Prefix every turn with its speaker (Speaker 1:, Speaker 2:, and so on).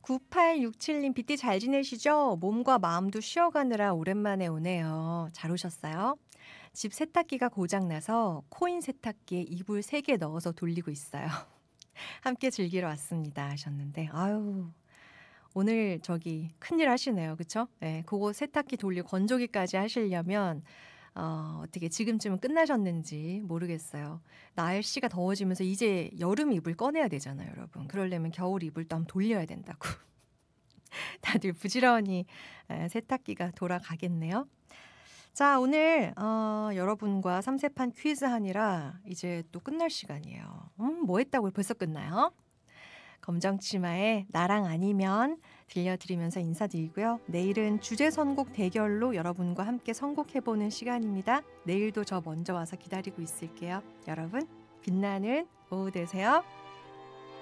Speaker 1: 9867님, 비띠 잘 지내시죠? 몸과 마음도 쉬어가느라 오랜만에 오네요. 잘 오셨어요? 집 세탁기가 고장나서 코인 세탁기에 이불 3개 넣어서 돌리고 있어요. 함께 즐기러 왔습니다 하셨는데, 아유, 오늘 저기 큰일 하시네요. 그쵸? 네, 그거 세탁기 돌리고 건조기까지 하시려면 어떻게 지금쯤은 끝나셨는지 모르겠어요. 날씨가 더워지면서 이제 여름 이불 꺼내야 되잖아요, 여러분. 그러려면 겨울 이불도 한번 돌려야 된다고. 다들 부지런히 세탁기가 돌아가겠네요. 자, 오늘 여러분과 삼세판 퀴즈 하느라 이제 또 끝날 시간이에요. 뭐 했다고 벌써 끝나요? 검정치마의 나랑 아니면 들려드리면서 인사드리고요. 내일은 주제 선곡 대결로 여러분과 함께 선곡해보는 시간입니다. 내일도 저 먼저 와서 기다리고 있을게요. 여러분, 빛나는 오후 되세요.